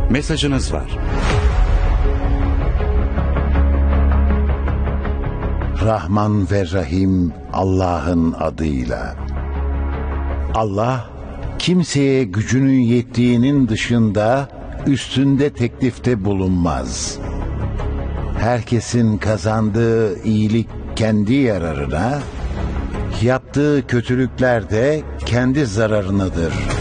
Mesajınız var. Rahman ve Rahim Allah'ın adıyla. Allah, kimseye gücünün yettiğinin dışında üstünde teklifte bulunmaz. Herkesin kazandığı iyilik kendi yararına, yaptığı kötülükler de kendi zararınadır.